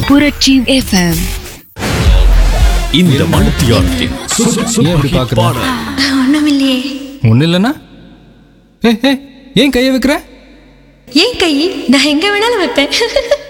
புரட்சி FM. இந்த மணித்தியாலத்தின் ஒண்ணுமில்லையே. ஒன்றும் இல்லைன்னா ஏன் கையை வைக்கிற? ஏன் கை நான் எங்க வேணாலும் வைப்பேன்.